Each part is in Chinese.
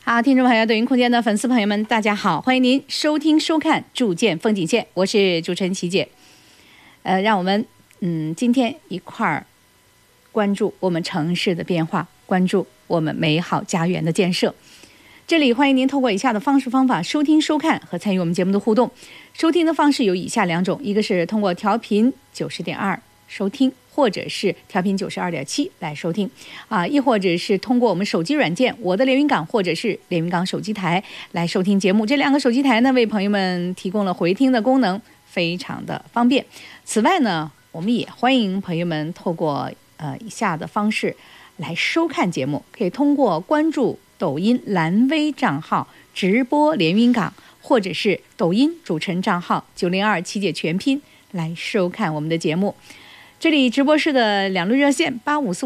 好，听众朋友，抖音空间的粉丝朋友们，大家好，欢迎您收听收看《筑建风景线》，我是主持人琪姐。让我们今天一块儿关注我们城市的变化，关注我们美好家园的建设。这里欢迎您通过以下的方式方法收听收看和参与我们节目的互动。收听的方式有以下两种，一个是通过调频90.2收听，或者是调频92.7来收听亦或者是通过我们手机软件我的连云港或者是连云港手机台来收听节目。这两个手机台呢，为朋友们提供了回听的功能，非常的方便。此外呢，我们也欢迎朋友们透过以下的方式来收看节目，可以通过关注抖音蓝 V 账号直播连云港，或者是抖音主持人账号902琪姐全拼来收看我们的节目。这里直播室的两路热线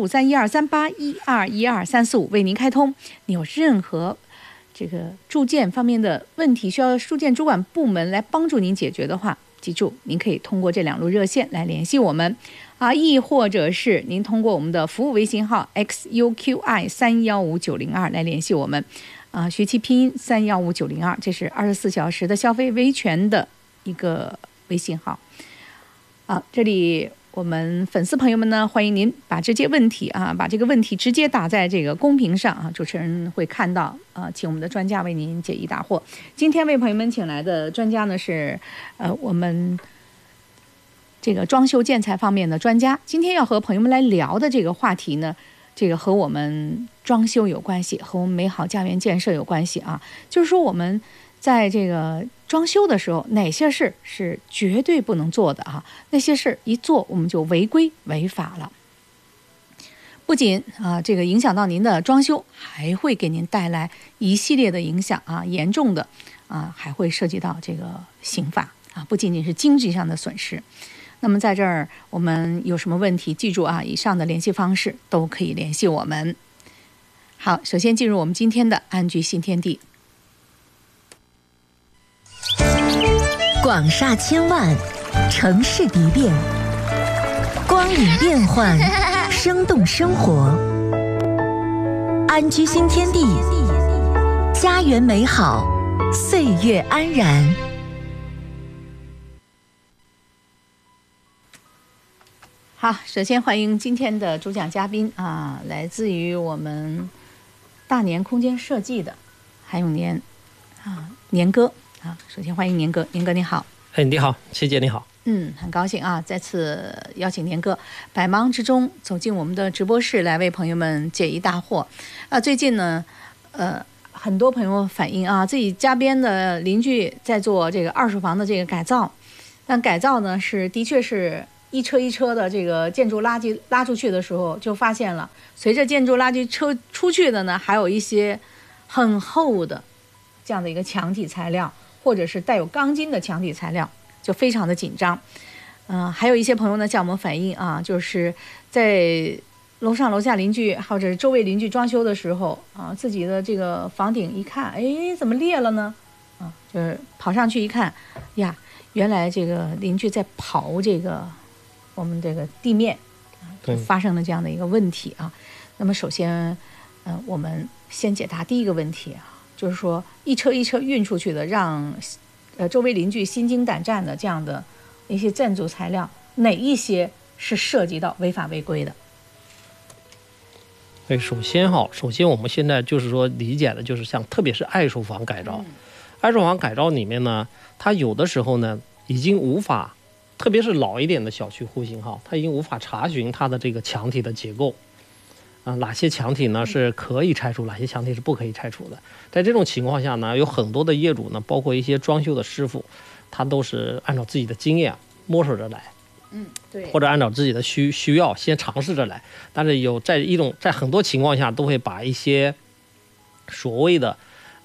8545312381212345为您开通。你有任何这个住建方面的问题，需要住建主管部门来帮助您解决的话，记住您可以通过这两路热线来联系我们亦或者是您通过我们的服务微信号 xuqi315902来联系我们学期拼音315902，这是24小时的消费维权的一个微信号这里我们粉丝朋友们呢，欢迎您把这些问题把这个问题直接打在这个公屏上主持人会看到请我们的专家为您解疑答惑。今天为朋友们请来的专家呢是我们这个装修建材方面的专家。今天要和朋友们来聊的这个话题呢，这个和我们装修有关系，和我们美好家园建设有关系就是说我们在这个装修的时候，哪些事是绝对不能做的那些事一做我们就违规违法了。不仅这个影响到您的装修，还会给您带来一系列的影响严重的还会涉及到这个刑法不仅仅是经济上的损失。那么在这儿我们有什么问题，记住以上的联系方式都可以联系我们。好，首先进入我们今天的安居新天地。 广厦千万，城市涤变，光影变幻，生动生活。安居新天地，家园美好，岁月安然。 好，首先欢迎今天的主讲嘉宾来自于我们大年空间设计的韩永年年哥首先欢迎年哥。年哥你好。 你好，谢姐你好。 很高兴再次邀请年哥百忙之中走进我们的直播室来为朋友们解疑大惑最近呢很多朋友反映自己家边的邻居在做这个二手房的这个改造，但改造呢的确是一车一车的这个建筑垃圾拉出去的时候，就发现了随着建筑垃圾车出去的呢，还有一些很厚的这样的一个墙体材料，或者是带有钢筋的墙体材料，就非常的紧张。还有一些朋友呢向我们反映就是在楼上楼下邻居或者周围邻居装修的时候自己的这个房顶一看，怎么裂了呢？就是跑上去一看呀，原来这个邻居在刨这个我们这个地面就发生了这样的一个问题那么首先我们先解答第一个问题就是说一车一车运出去的，让周围邻居心惊胆战的这样的一些建筑材料，哪一些是涉及到违法违规的？ 首先我们现在就是说理解的就是像特别是爱手房改造，爱手房改造里面呢，它有的时候呢已经无法，特别是老一点的小区户型它已经无法查询它的这个墙体的结构哪些墙体呢是可以拆除，哪些墙体是不可以拆除的。在这种情况下呢，有很多的业主呢，包括一些装修的师傅，他都是按照自己的经验摸索着来， 对， 或者按照自己的需要先尝试着来。但是在很多情况下都会把一些所谓的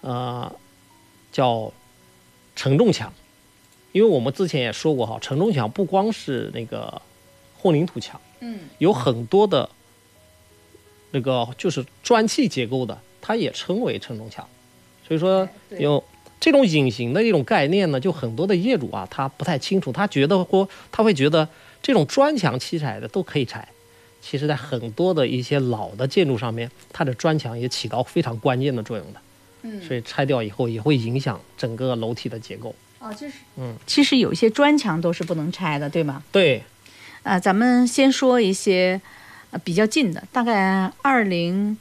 叫承重墙，因为我们之前也说过承重墙不光是那个混凝土墙，有很多的那个就是砖砌结构的，它也称为承重墙。所以说有这种隐形的一种概念呢，就很多的业主他不太清楚，他会觉得这种砖墙砌起来的都可以拆。其实在很多的一些老的建筑上面，它的砖墙也起到非常关键的作用的。 所以拆掉以后也会影响整个楼体的结构。 其实有一些砖墙都是不能拆的，对吗？ 对， 咱们先说一些比较近的，大概2000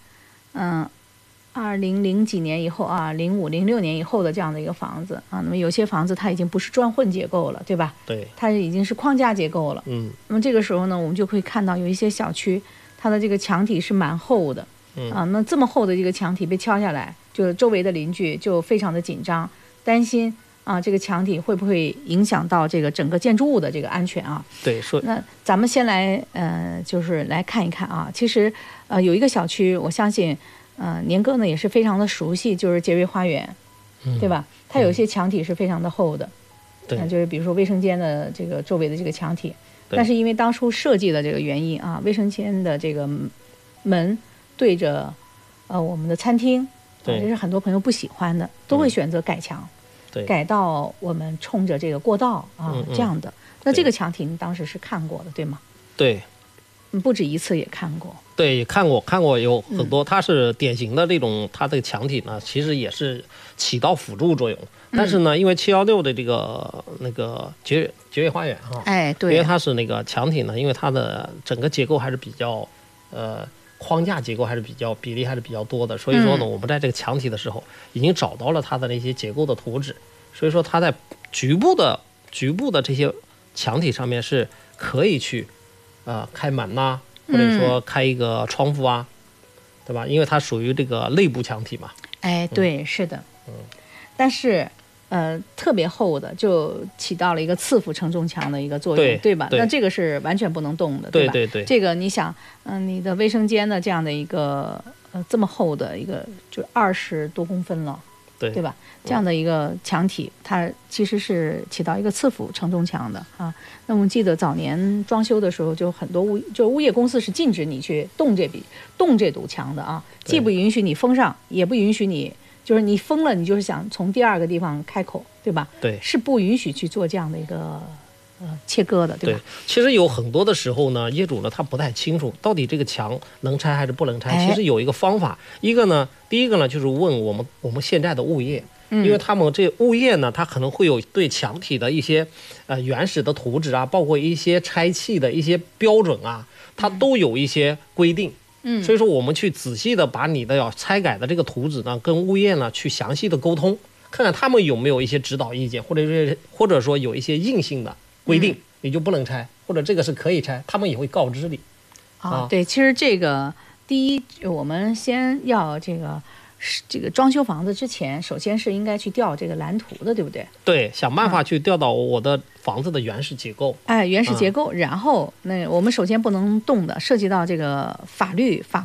几年以后啊，05、06年以后的这样的一个房子啊，那么有些房子它已经不是砖混结构了，对吧？ 对， 它已经是框架结构了。那么这个时候呢，我们就会看到有一些小区，它的这个墙体是蛮厚的。那这么厚的一个墙体被敲下来，就周围的邻居就非常的紧张，担心这个墙体会不会影响到这个整个建筑物的这个安全啊？ 对， 那咱们先来就是来看一看啊。其实有一个小区，我相信年哥呢也是非常的熟悉，就是杰瑞花园，对吧？它有一些墙体是非常的厚的，就是比如说卫生间的这个周围的这个墙体，但是因为当初设计的这个原因啊，卫生间的这个门对着我们的餐厅，这是很多朋友不喜欢的，都会选择改墙。改到我们冲着这个过道这样的。那这个墙体你当时是看过的，对吗？ 对， 不止一次也看过。 对，看过有很多，它是典型的这种，它的墙体呢，其实也是起到辅助作用。但是呢，因为716的这个那个杰瑞花园对，因为它是那个墙体呢，因为它的整个结构还是比较框架结构还是比例还是比较多的，所以说呢，我们在这个墙体的时候已经找到了它的那些结构的图纸，所以说它在局部的这些墙体上面是可以去开门呐，或者说开一个窗户啊，对吧？因为它属于这个内部墙体嘛。 对，是的。但是特别厚的就起到了一个次辅承重墙的一个作用，对吧？那这个是完全不能动的，对吧？ 对。 这个你想，你的卫生间的这样的一个这么厚的一个，就20多公分了，对吧？这样的一个墙体，它其实是起到一个次辅承重墙的啊。那我们记得早年装修的时候，就很多物业公司是禁止你去动这堵墙的啊，既不允许你封上，也不允许你。就是你封了，你就是想从第二个地方开口，对吧？ 对， 是不允许去做这样的一个切割的，对吧？ 对，其实有很多的时候呢，业主呢他不太清楚到底这个墙能拆还是不能拆。其实有一个方法，第一个呢就是问我们现在的物业，因为他们这物业呢，他可能会有对墙体的一些原始的图纸啊，包括一些拆砌的一些标准啊，它都有一些规定。所以说我们去仔细的把你的要拆改的这个图纸呢，跟物业呢去详细的沟通，看看他们有没有一些指导意见，或者说有一些硬性的规定，你就不能拆，或者这个是可以拆，他们也会告知你。 对，其实这个第一，我们先要这个装修房子之前，首先是应该去调这个蓝图的，对不对？ 对，想办法去调到我的房子的原始结构。 原始结构，然后那我们首先不能动的，涉及到这个法